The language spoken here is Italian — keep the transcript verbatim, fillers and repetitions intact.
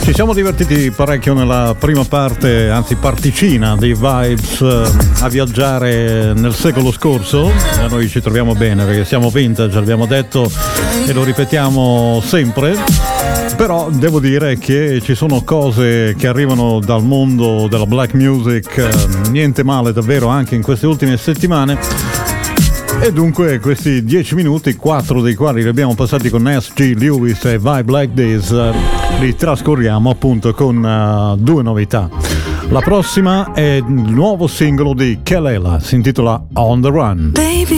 Ci siamo divertiti parecchio nella prima parte, anzi particina dei Vibes, eh, a viaggiare nel secolo scorso. E noi ci troviamo bene perché siamo vintage, l'abbiamo detto e lo ripetiamo sempre. Però devo dire che ci sono cose che arrivano dal mondo della black music, eh, niente male davvero anche in queste ultime settimane. E dunque questi dieci minuti, quattro dei quali li abbiamo passati con S G Lewis e Vibe Like This, uh, li trascorriamo appunto con uh, due novità. La prossima è il nuovo singolo di Kelela, si intitola On The Run. Baby,